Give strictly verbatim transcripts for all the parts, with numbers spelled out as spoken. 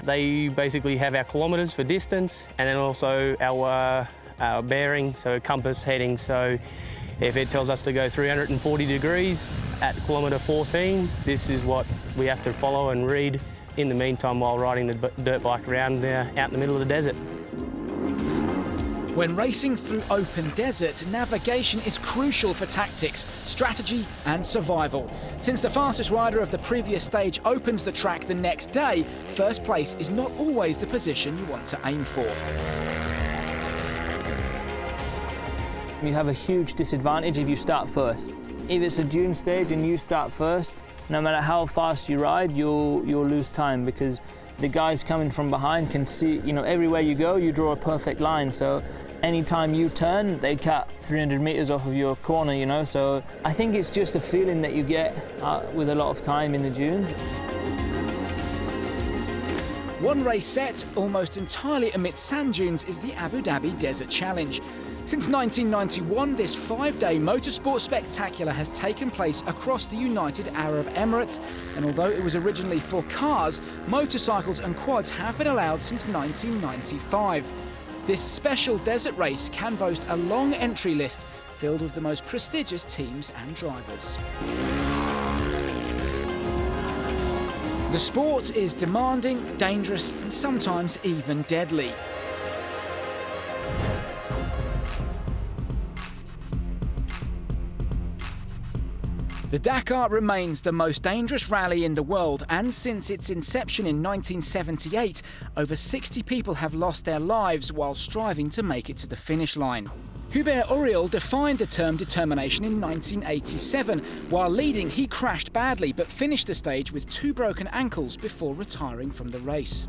They basically have our kilometres for distance and then also our, uh, our bearing, so compass heading. So if it tells us to go three hundred forty degrees at kilometre fourteen, this is what we have to follow and read in the meantime while riding the dirt bike around uh, out in the middle of the desert. When racing through open desert, navigation is crucial for tactics, strategy and survival. Since the fastest rider of the previous stage opens the track the next day, first place is not always the position you want to aim for. You have a huge disadvantage if you start first. If it's a dune stage and you start first, no matter how fast you ride, you'll, you'll lose time because the guys coming from behind can see, you know, everywhere you go, you draw a perfect line. So anytime you turn, they cut three hundred meters off of your corner, you know. So I think it's just a feeling that you get uh, with a lot of time in the dunes. One race set almost entirely amidst sand dunes is the Abu Dhabi Desert Challenge. Since nineteen ninety-one, this five-day motorsport spectacular has taken place across the United Arab Emirates, and although it was originally for cars, motorcycles and quads have been allowed since nineteen ninety-five. This special desert race can boast a long entry list filled with the most prestigious teams and drivers. The sport is demanding, dangerous and sometimes even deadly. The Dakar remains the most dangerous rally in the world, and since its inception in nineteen seventy-eight, over sixty people have lost their lives while striving to make it to the finish line. Hubert Auriol defined the term determination in nineteen eighty-seven. While leading, he crashed badly but finished the stage with two broken ankles before retiring from the race.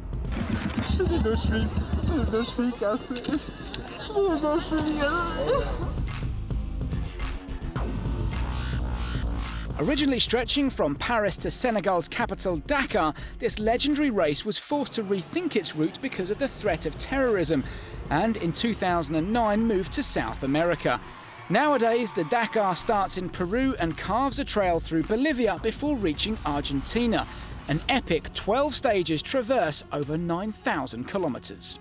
Originally stretching from Paris to Senegal's capital, Dakar, this legendary race was forced to rethink its route because of the threat of terrorism, and in two thousand nine moved to South America. Nowadays, the Dakar starts in Peru and carves a trail through Bolivia before reaching Argentina. An epic twelve stages traverse over nine thousand kilometres.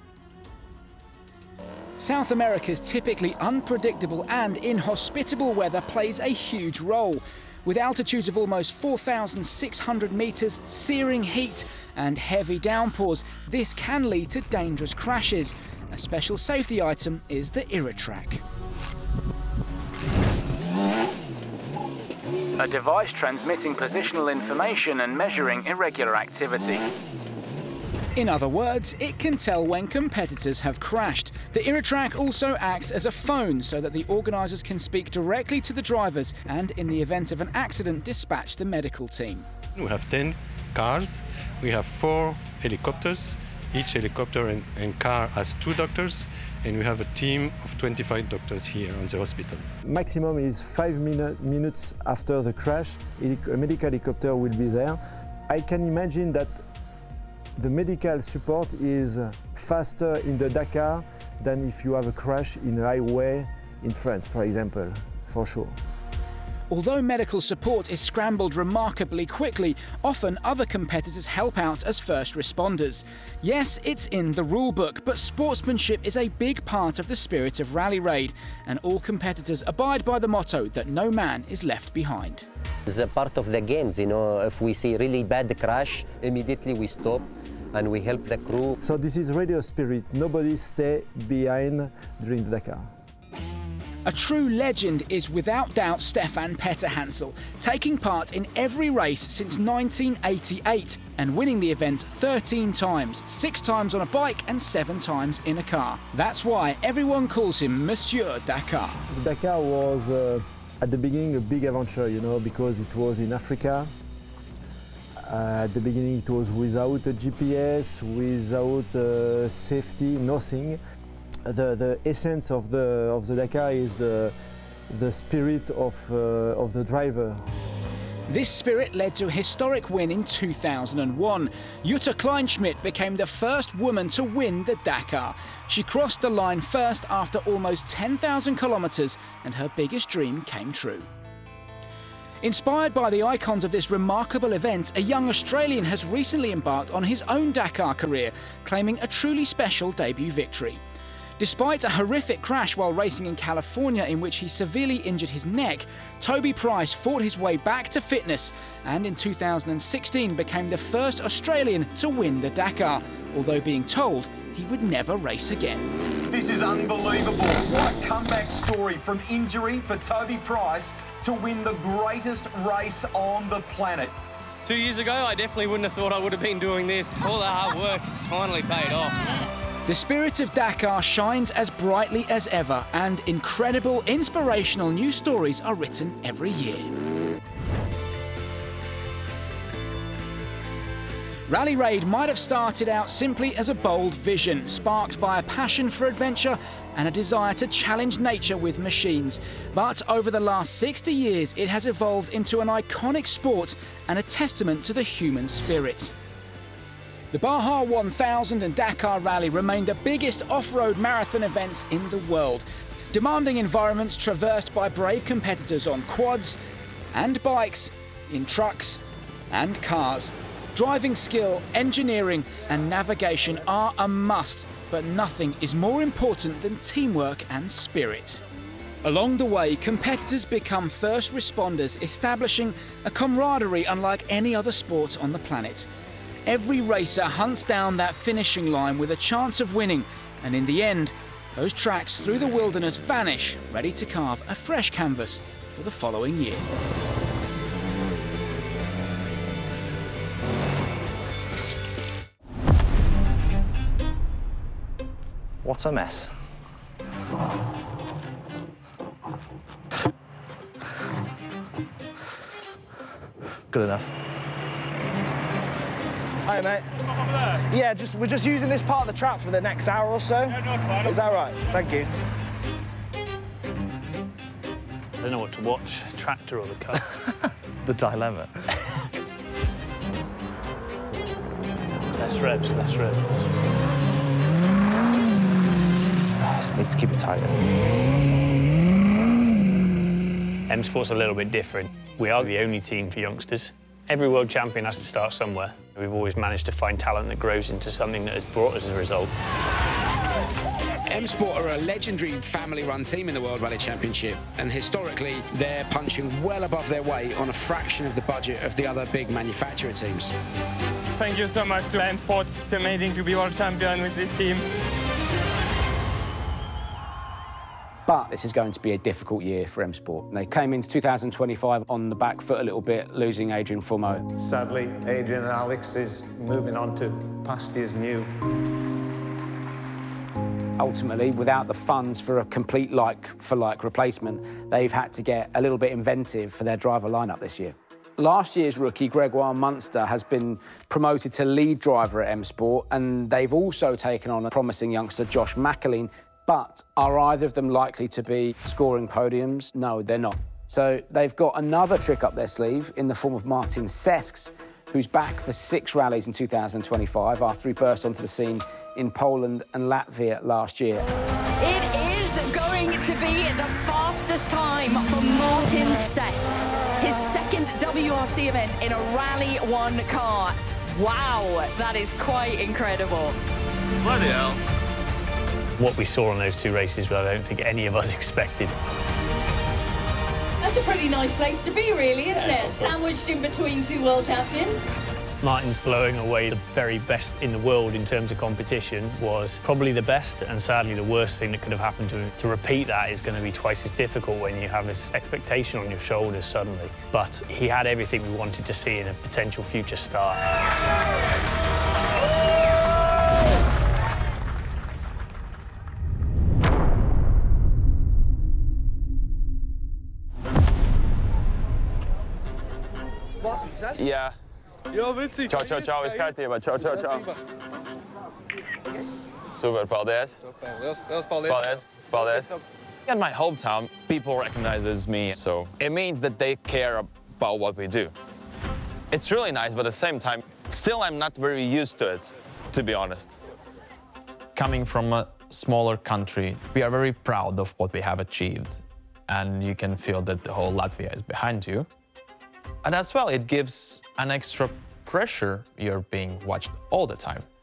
South America's typically unpredictable and inhospitable weather plays a huge role. With altitudes of almost four thousand six hundred metres, searing heat and heavy downpours, this can lead to dangerous crashes. A special safety item is the Iratrack. A device transmitting positional information and measuring irregular activity. In other words, it can tell when competitors have crashed. The Iratrack also acts as a phone so that the organisers can speak directly to the drivers and, in the event of an accident, dispatch the medical team. We have ten cars, we have four helicopters. Each helicopter and, and car has two doctors, and we have a team of twenty-five doctors here on the hospital. Maximum is five minute, minutes after the crash, a medical helicopter will be there. I can imagine that the medical support is faster in the Dakar than if you have a crash in a highway in France, for example, for sure. Although medical support is scrambled remarkably quickly, often other competitors help out as first responders. Yes, it's in the rule book, but sportsmanship is a big part of the spirit of Rally Raid, and all competitors abide by the motto that no man is left behind. It's a part of the games, you know, if we see really bad crash, immediately we stop and we help the crew. So this is radio spirit, nobody stay behind during the Dakar. A true legend is without doubt Stefan Peterhansel, taking part in every race since nineteen eighty-eight and winning the event thirteen times, six times on a bike and seven times in a car. That's why everyone calls him Monsieur Dakar. Dakar was uh, at the beginning a big adventure, you know, because it was in Africa. Uh, at the beginning it was without a G P S, without uh, safety, nothing. The, the essence of the, of the Dakar is uh, the spirit of, uh, of the driver. This spirit led to a historic win in two thousand one. Jutta Kleinschmidt became the first woman to win the Dakar. She crossed the line first after almost ten thousand kilometres, and her biggest dream came true. Inspired by the icons of this remarkable event, a young Australian has recently embarked on his own Dakar career, claiming a truly special debut victory. Despite a horrific crash while racing in California in which he severely injured his neck, Toby Price fought his way back to fitness and in two thousand sixteen became the first Australian to win the Dakar, although being told he would never race again. This is unbelievable. What a comeback story from injury for Toby Price to win the greatest race on the planet. Two years ago, I definitely wouldn't have thought I would have been doing this. All the hard work has finally paid off. The spirit of Dakar shines as brightly as ever, and incredible, inspirational new stories are written every year. Rally Raid might have started out simply as a bold vision, sparked by a passion for adventure and a desire to challenge nature with machines. But over the last sixty years, it has evolved into an iconic sport and a testament to the human spirit. The Baja one thousand and Dakar Rally remain the biggest off-road marathon events in the world, demanding environments traversed by brave competitors on quads and bikes, in trucks and cars. Driving skill, engineering and navigation are a must, but nothing is more important than teamwork and spirit. Along the way, competitors become first responders, establishing a camaraderie unlike any other sport on the planet. Every racer hunts down that finishing line with a chance of winning, and in the end, those tracks through the wilderness vanish, ready to carve a fresh canvas for the following year. What a mess. Good enough. Hi, mate. Yeah, just we're just using this part of the track for the next hour or so. No, no, fine. Is that right? Thank you. I don't know what to watch, tractor or the car. The dilemma. Less revs, less revs, less revs. Just needs to keep it tight. M Sport's a little bit different. We are the only team for youngsters. Every world champion has to start somewhere. We've always managed to find talent that grows into something that has brought us a result. M Sport are a legendary family-run team in the World Rally Championship, and historically, they're punching well above their weight on a fraction of the budget of the other big manufacturer teams. Thank you so much to M Sport. It's amazing to be world champion with this team. But this is going to be a difficult year for M Sport. They came into two thousand twenty-five on the back foot a little bit, losing Adrian Fumo. Sadly, Adrian and Alex is moving on to pastures new. Ultimately, without the funds for a complete like-for-like replacement, they've had to get a little bit inventive for their driver lineup this year. Last year's rookie, Gregoire Munster, has been promoted to lead driver at M Sport, and they've also taken on a promising youngster, Josh McAleen. But are either of them likely to be scoring podiums? No, they're not. So they've got another trick up their sleeve in the form of Martin Sesks, who's back for six rallies in two thousand twenty-five after he burst onto the scene in Poland and Latvia last year. It is going to be the fastest time for Martin Sesks, his second W R C event in a Rally One car. Wow, that is quite incredible. Bloody hell. What we saw on those two races, I don't think any of us expected. That's a pretty nice place to be, really, isn't Yeah, it? Sandwiched in between two world champions. Martin's blowing away the very best in the world in terms of competition was probably the best, and sadly the worst thing that could have happened to him. To repeat that is going to be twice as difficult when you have this expectation on your shoulders suddenly. But he had everything we wanted to see in a potential future star. Ja. Ja, witzig. Ciao, ciao, ciao. Ist kalt hier, ciao, ciao, ciao. Super, paldies. Paldies. Paldies. In my hometown, people recognizes me, so it means that they care about what we do. It's really nice, but at the same time, still I'm not very used to it, to be honest. Coming from a smaller country, we are very proud of what we have achieved, and you can feel that the whole Latvia is behind you. And as well, it gives an extra pressure. You're being watched all the time.